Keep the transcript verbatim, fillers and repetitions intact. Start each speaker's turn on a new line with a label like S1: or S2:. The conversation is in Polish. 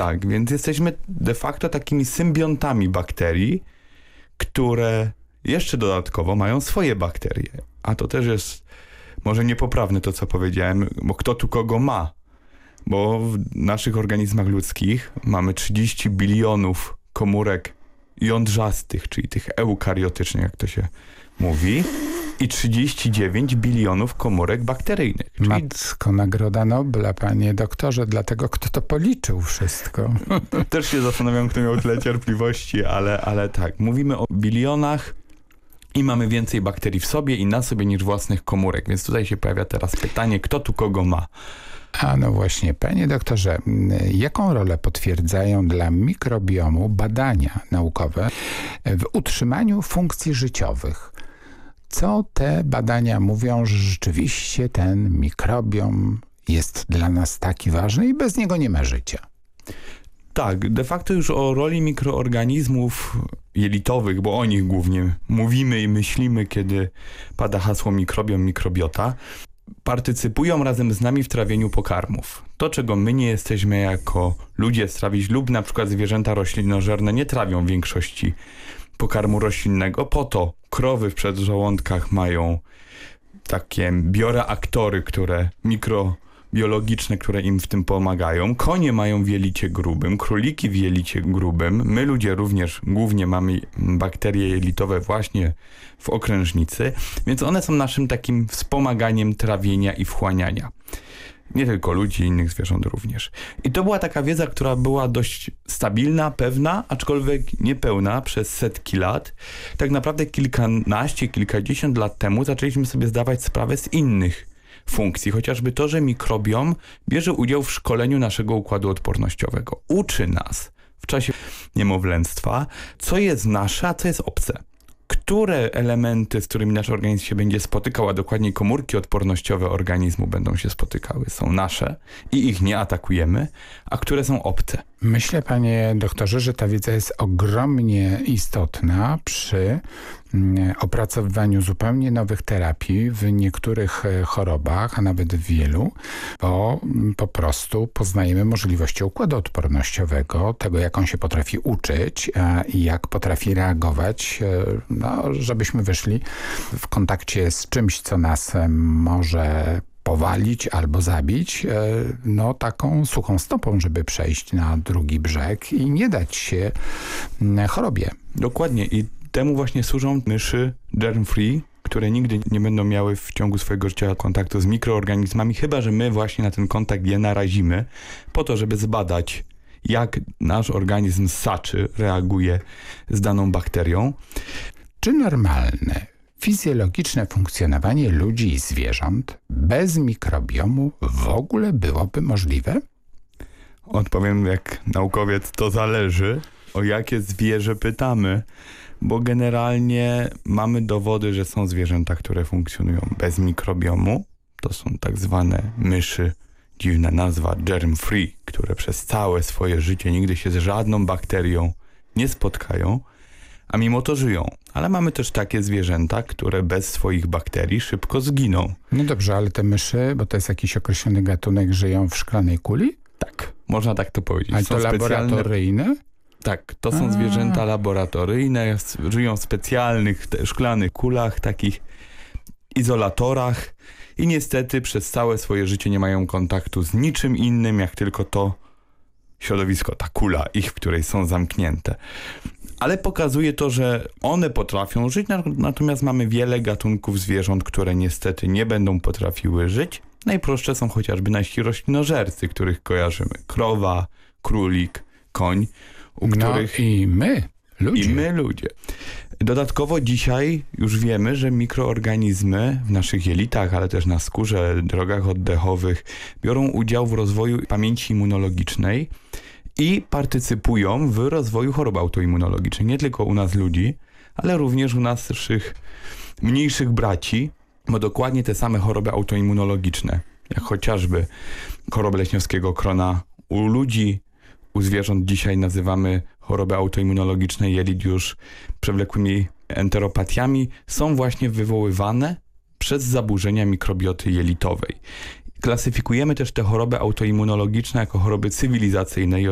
S1: Tak, więc jesteśmy de facto takimi symbiontami bakterii, które jeszcze dodatkowo mają swoje bakterie. A to też jest może niepoprawne to, co powiedziałem, bo kto tu kogo ma? Bo w naszych organizmach ludzkich mamy trzydzieści bilionów komórek jądrzastych, czyli tych eukariotycznych, jak to się mówi, i trzydzieści dziewięć bilionów komórek bakteryjnych. Czyli...
S2: Matko, Nagroda Nobla, panie doktorze, dlatego kto to policzył wszystko?
S1: Też się zastanawiam, kto miał tyle cierpliwości, ale, ale tak, mówimy o bilionach i mamy więcej bakterii w sobie i na sobie niż własnych komórek, więc tutaj się pojawia teraz pytanie, kto tu kogo ma?
S2: A no właśnie, panie doktorze, jaką rolę potwierdzają dla mikrobiomu badania naukowe w utrzymaniu funkcji życiowych? Co te badania mówią, że rzeczywiście ten mikrobiom jest dla nas taki ważny i bez niego nie ma życia?
S1: Tak, de facto już o roli mikroorganizmów jelitowych, bo o nich głównie mówimy i myślimy, kiedy pada hasło mikrobiom, mikrobiota, partycypują razem z nami w trawieniu pokarmów. To, czego my nie jesteśmy jako ludzie strawić lub na przykład zwierzęta roślinożerne nie trawią większości pokarmu roślinnego, po to krowy w przedżołądkach mają takie bioreaktory, które mikrobiologiczne, które im w tym pomagają. Konie mają w jelicie grubym, króliki w jelicie grubym. My ludzie również głównie mamy bakterie jelitowe właśnie w okrężnicy, więc one są naszym takim wspomaganiem trawienia i wchłaniania. Nie tylko ludzi, innych zwierząt również. I to była taka wiedza, która była dość stabilna, pewna, aczkolwiek niepełna przez setki lat. Tak naprawdę kilkanaście, kilkadziesiąt lat temu zaczęliśmy sobie zdawać sprawę z innych funkcji. Chociażby to, że mikrobiom bierze udział w szkoleniu naszego układu odpornościowego. Uczy nas w czasie niemowlęctwa, co jest nasze, a co jest obce. Które elementy, z którymi nasz organizm się będzie spotykał, a dokładniej komórki odpornościowe organizmu będą się spotykały, są nasze i ich nie atakujemy, a które są obce.
S2: Myślę, panie doktorze, że ta wiedza jest ogromnie istotna przy opracowywaniu zupełnie nowych terapii w niektórych chorobach, a nawet w wielu, bo po prostu poznajemy możliwości układu odpornościowego, tego jak on się potrafi uczyć i jak potrafi reagować, no, żebyśmy wyszli w kontakcie z czymś, co nas może powalić albo zabić, no taką suchą stopą, żeby przejść na drugi brzeg i nie dać się chorobie.
S1: Dokładnie i temu właśnie służą myszy germ-free, które nigdy nie będą miały w ciągu swojego życia kontaktu z mikroorganizmami, chyba że my właśnie na ten kontakt je narazimy, po to, żeby zbadać, jak nasz organizm ssaczy reaguje z daną bakterią.
S2: Czy normalne, fizjologiczne funkcjonowanie ludzi i zwierząt bez mikrobiomu w ogóle byłoby możliwe?
S1: Odpowiem jak naukowiec, to zależy, o jakie zwierzę pytamy, bo generalnie mamy dowody, że są zwierzęta, które funkcjonują bez mikrobiomu. To są tak zwane myszy, dziwna nazwa, germ-free, które przez całe swoje życie nigdy się z żadną bakterią nie spotkają, a mimo to żyją. Ale mamy też takie zwierzęta, które bez swoich bakterii szybko zginą.
S2: No dobrze, ale te myszy, bo to jest jakiś określony gatunek, żyją w szklanej kuli?
S1: Tak, można tak to powiedzieć.
S2: Ale to
S1: są
S2: laboratoryjne?
S1: Specjalne... Tak, to są
S2: A.
S1: zwierzęta laboratoryjne, żyją w specjalnych te, szklanych kulach, takich izolatorach i niestety przez całe swoje życie nie mają kontaktu z niczym innym, jak tylko to środowisko, ta kula ich, w której są zamknięte. Ale pokazuje to, że one potrafią żyć, natomiast mamy wiele gatunków zwierząt, które niestety nie będą potrafiły żyć. Najprostsze są chociażby nasi roślinożercy, których kojarzymy. Krowa, królik, koń, u
S2: no
S1: których...
S2: i my, ludzie.
S1: I my, ludzie. Dodatkowo dzisiaj już wiemy, że mikroorganizmy w naszych jelitach, ale też na skórze, drogach oddechowych biorą udział w rozwoju pamięci immunologicznej i partycypują w rozwoju chorób autoimmunologicznych. Nie tylko u nas ludzi, ale również u naszych mniejszych braci, bo dokładnie te same choroby autoimmunologiczne, jak chociażby chorobę leśniowskiego krona u ludzi, u zwierząt dzisiaj nazywamy choroby autoimmunologiczne jelit już przewlekłymi enteropatiami, są właśnie wywoływane przez zaburzenia mikrobioty jelitowej. Klasyfikujemy też te choroby autoimmunologiczne jako choroby cywilizacyjne i